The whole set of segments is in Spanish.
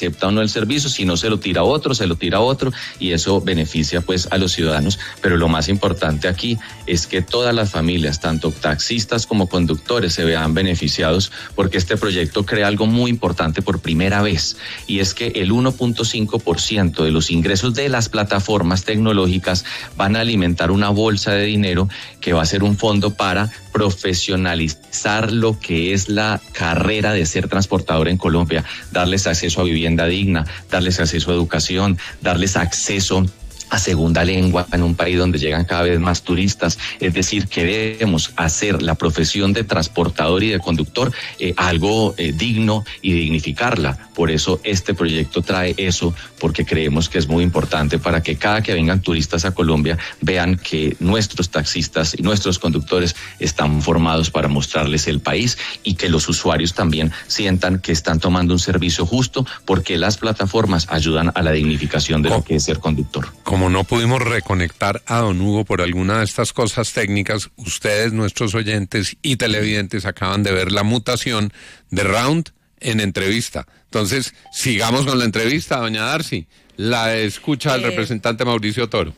acepta o no el servicio, si no se lo tira a otro, y eso beneficia pues a los ciudadanos. Pero lo más importante aquí es que todas las familias, tanto taxistas como conductores, se vean beneficiados, porque este proyecto crea algo muy importante por primera vez, y es que el 1.5% de los ingresos de las plataformas tecnológicas van a alimentar una bolsa de dinero que va a ser un fondo para profesionalizar lo que es la carrera de ser transportador en Colombia, darles acceso a vivienda digna, darles acceso a educación, darles acceso a segunda lengua en un país donde llegan cada vez más turistas. Es decir, queremos hacer la profesión de transportador y de conductor algo digno y dignificarla. Por eso este proyecto trae eso, porque creemos que es muy importante para que cada que vengan turistas a Colombia vean que nuestros taxistas y nuestros conductores están formados para mostrarles el país, y que los usuarios también sientan que están tomando un servicio justo, porque las plataformas ayudan a la dignificación de lo que es ser conductor. Como no pudimos reconectar a don Hugo por alguna de estas cosas técnicas, ustedes, nuestros oyentes y televidentes, acaban de ver la mutación de Round en entrevista. Entonces, sigamos con la entrevista, doña Darcy. La escucha el representante Mauricio Toro.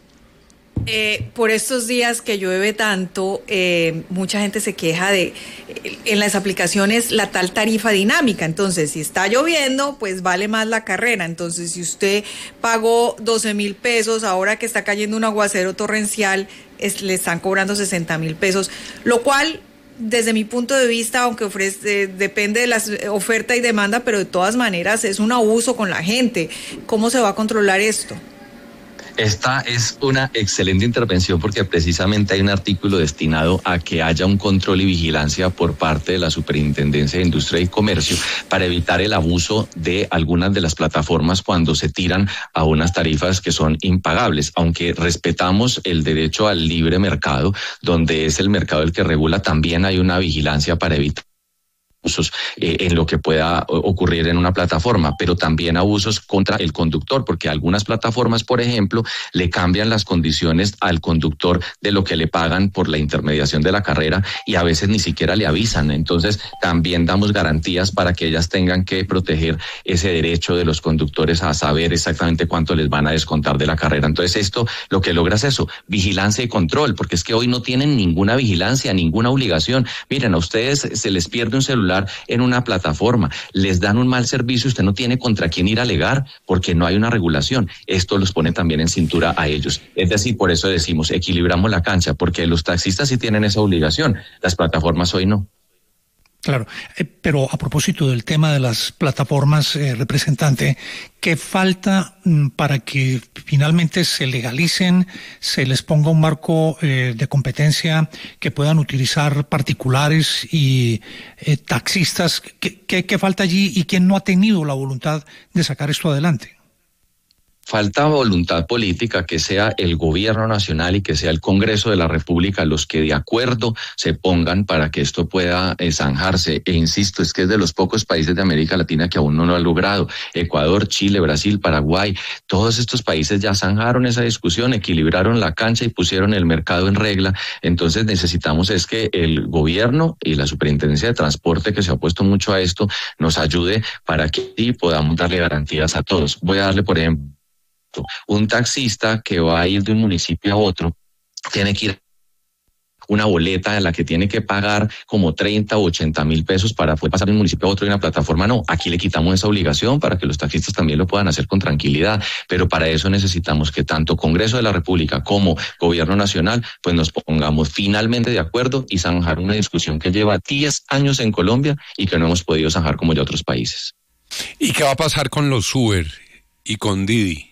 Por estos días que llueve tanto, mucha gente se queja de en las aplicaciones la tal tarifa dinámica. Entonces, si está lloviendo, pues vale más la carrera. Entonces, si usted pagó 12,000 pesos, ahora que está cayendo un aguacero torrencial, le están cobrando 60,000 pesos, lo cual, desde mi punto de vista, aunque ofrece, depende de la oferta y demanda, pero de todas maneras es un abuso con la gente. ¿Cómo se va a controlar esto? Esta es una excelente intervención, porque precisamente hay un artículo destinado a que haya un control y vigilancia por parte de la Superintendencia de Industria y Comercio para evitar el abuso de algunas de las plataformas cuando se tiran a unas tarifas que son impagables. Aunque respetamos el derecho al libre mercado, donde es el mercado el que regula, también hay una vigilancia para evitar abusos en lo que pueda ocurrir en una plataforma, pero también abusos contra el conductor, porque algunas plataformas, por ejemplo, le cambian las condiciones al conductor de lo que le pagan por la intermediación de la carrera, y a veces ni siquiera le avisan. Entonces también damos garantías para que ellas tengan que proteger ese derecho de los conductores a saber exactamente cuánto les van a descontar de la carrera. Entonces esto lo que logra es eso, vigilancia y control, porque es que hoy no tienen ninguna vigilancia, ninguna obligación. Miren, a ustedes se les pierde un celular en una plataforma, les dan un mal servicio, usted no tiene contra quién ir a alegar, porque no hay una regulación. Esto los pone también en cintura a ellos. Es decir, por eso decimos, equilibramos la cancha, porque los taxistas sí tienen esa obligación, las plataformas hoy no. Claro, pero a propósito del tema de las plataformas, representante, ¿qué falta para que finalmente se legalicen, se les ponga un marco de competencia que puedan utilizar particulares y taxistas? ¿Qué falta allí y quién no ha tenido la voluntad de sacar esto adelante? Falta voluntad política, que sea el gobierno nacional y que sea el Congreso de la República los que de acuerdo se pongan para que esto pueda zanjarse. E insisto, es que es de los pocos países de América Latina que aún no lo ha logrado. Ecuador, Chile, Brasil, Paraguay, todos estos países ya zanjaron esa discusión, equilibraron la cancha y pusieron el mercado en regla. Entonces necesitamos es que el gobierno y la Superintendencia de Transporte, que se ha opuesto mucho a esto, nos ayude para que sí podamos darle garantías a todos. Voy a darle, por ejemplo, un taxista que va a ir de un municipio a otro, tiene que ir una boleta en la que tiene que pagar como 30 o 80,000 pesos para poder pasar de un municipio a otro, y una plataforma no. Aquí le quitamos esa obligación para que los taxistas también lo puedan hacer con tranquilidad, pero para eso necesitamos que tanto Congreso de la República como Gobierno Nacional pues nos pongamos finalmente de acuerdo y zanjar una discusión que lleva 10 años en Colombia y que no hemos podido zanjar como ya otros países. ¿Y qué va a pasar con los Uber y con Didi?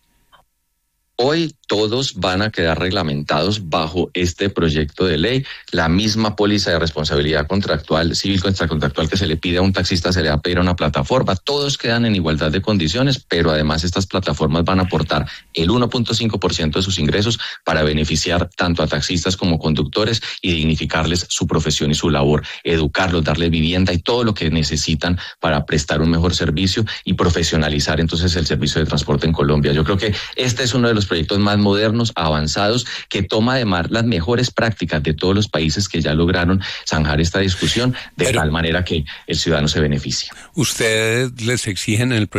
Hoy todos van a quedar reglamentados bajo este proyecto de ley. La misma póliza de responsabilidad contractual, civil contractual que se le pide a un taxista, se le va a pedir a una plataforma. Todos quedan en igualdad de condiciones, pero además estas plataformas van a aportar el 1.5% de sus ingresos para beneficiar tanto a taxistas como conductores y dignificarles su profesión y su labor, educarlos, darles vivienda y todo lo que necesitan para prestar un mejor servicio y profesionalizar entonces el servicio de transporte en Colombia. Yo creo que este es uno de los proyectos más modernos, avanzados, que toma además las mejores prácticas de todos los países que ya lograron zanjar esta discusión de tal manera que el ciudadano se beneficia. ¿Ustedes les exigen en el